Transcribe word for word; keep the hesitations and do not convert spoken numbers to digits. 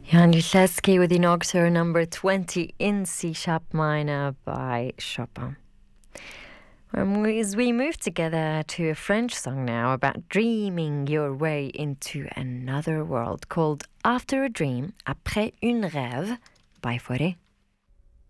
Jan Luszewski with the Nocturne number twenty in C-sharp minor by Chopin. Um, as we move together to a French song now about dreaming your way into another world called After a Dream, Après un rêve by Fauré.